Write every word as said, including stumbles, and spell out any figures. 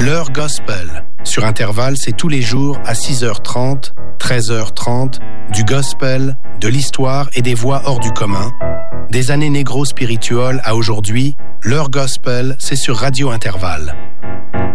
L'heure gospel. Sur Intervalle, c'est tous les jours à six heures trente, treize heures trente, du gospel, de l'histoire et des voix hors du commun. Des années négro-spirituelles à aujourd'hui, l'heure gospel, c'est sur Radio Intervalle.